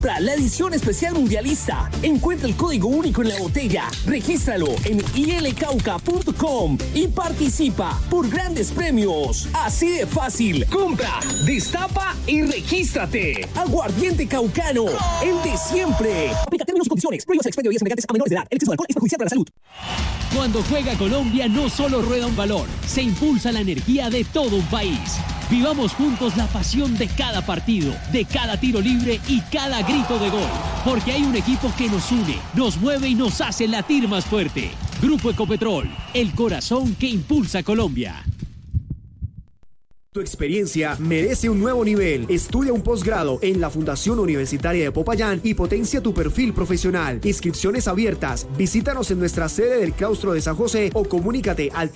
Para la edición especial mundialista, encuentra el código único en la botella, regístralo en ilcauca.com y participa por grandes premios. Así de fácil. Compra, destapa y regístrate. Aguardiente Caucano, el de siempre. Aplica términos y condiciones. Prohíbas el expendio de bebidas embriagantes a menores de edad. El exceso de alcohol es perjudicial para la salud. Cuando juega Colombia no solo rueda un balón, se impulsa la energía de todo un país. Vivamos juntos la pasión de cada partido, de cada tiro libre y cada grito de gol. Porque hay un equipo que nos une, nos mueve y nos hace latir más fuerte. Grupo Ecopetrol, el corazón que impulsa a Colombia. Tu experiencia merece un nuevo nivel. Estudia un posgrado en la Fundación Universitaria de Popayán y potencia tu perfil profesional. Inscripciones abiertas. Visítanos en nuestra sede del Claustro de San José o comunícate al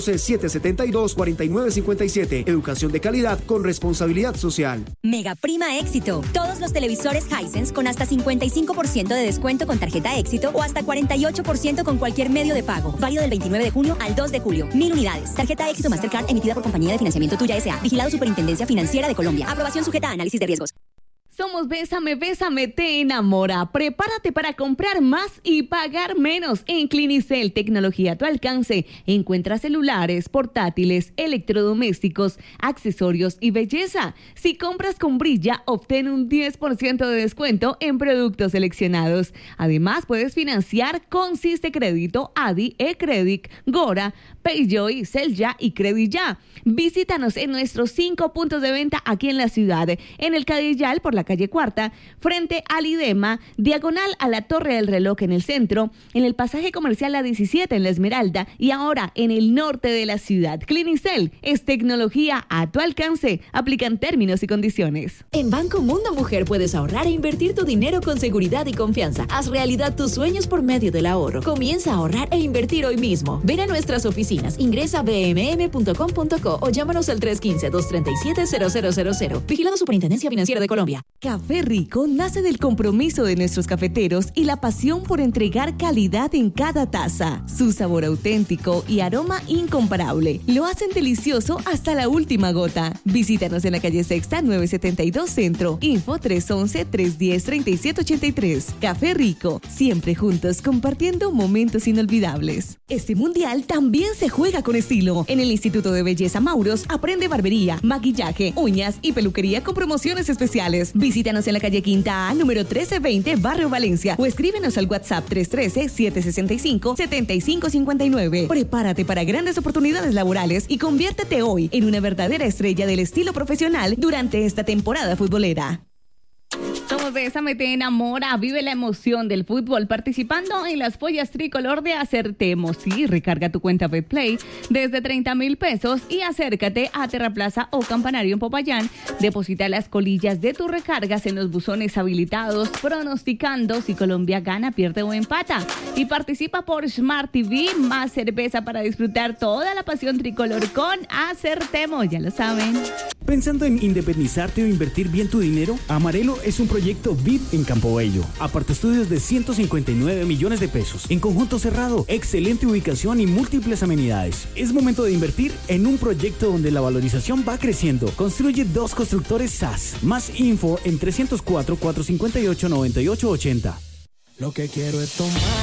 314-772-4957. Educación de calidad con responsabilidad social. Mega Prima Éxito. Todos los televisores Hisense con hasta 55% de descuento con tarjeta Éxito o hasta 48% con cualquier medio de pago. Válido del 29 de junio al 2 de julio. 1000 unidades. Tarjeta Éxito Mastercard emitida por Compañía de Financiamiento Tuya S.A. Vigilado Superintendencia Financiera de Colombia. Aprobación sujeta a análisis de riesgos. Somos Bésame, Bésame, te enamora. Prepárate para comprar más y pagar menos. En Clinicel, tecnología a tu alcance. Encuentra celulares, portátiles, electrodomésticos, accesorios y belleza. Si compras con Brilla, obtén un 10% de descuento en productos seleccionados. Además, puedes financiar con Siste Crédito, Adi, eCredit, Gora, Payjoy, Celya y Credilla. Visítanos en nuestros 5 puntos de venta aquí en la ciudad. En el Cadillal, por la calle Cuarta, frente al IDEMA, diagonal a la Torre del Reloj en el centro, en el pasaje comercial La 17 en La Esmeralda y ahora en el norte de la ciudad. Clinicel es tecnología a tu alcance. Aplican términos y condiciones. En Banco Mundo Mujer puedes ahorrar e invertir tu dinero con seguridad y confianza. Haz realidad tus sueños por medio del ahorro. Comienza a ahorrar e invertir hoy mismo. Ven a nuestras oficinas, ingresa a bmm.com.co o llámanos al 315-237-0000. Vigilado Superintendencia Financiera de Colombia. Café Rico nace del compromiso de nuestros cafeteros y la pasión por entregar calidad en cada taza. Su sabor auténtico y aroma incomparable lo hacen delicioso hasta la última gota. Visítanos en la calle Sexta 972 Centro. Info 311-310-3783. Café Rico, siempre juntos compartiendo momentos inolvidables. Este mundial también se juega con estilo. En el Instituto de Belleza Mauros aprende barbería, maquillaje, uñas y peluquería con promociones especiales. Visítanos en la calle Quinta A, número 1320, Barrio Valencia, o escríbenos al WhatsApp 313-765-7559. Prepárate para grandes oportunidades laborales y conviértete hoy en una verdadera estrella del estilo profesional durante esta temporada futbolera. Somos Bésame, te enamora. Vive la emoción del fútbol participando en las pollas tricolor de Acertemos. Sí, recarga tu cuenta BetPlay desde 30,000 pesos y acércate a Terraplaza o Campanario en Popayán. Deposita las colillas de tus recargas en los buzones habilitados, pronosticando si Colombia gana, pierde o empata. Y participa por Smart TV, más cerveza para disfrutar toda la pasión tricolor con Acertemos. Ya lo saben. ¿Pensando en independizarte o invertir bien tu dinero? Amarelo es un proyecto VIP en Campo Bello. Aparta estudios de 159 millones de pesos. En conjunto cerrado, excelente ubicación y múltiples amenidades. Es momento de invertir en un proyecto donde la valorización va creciendo. Construye 2 constructores SAS. Más info en 304-458-9880. Lo que quiero es tomar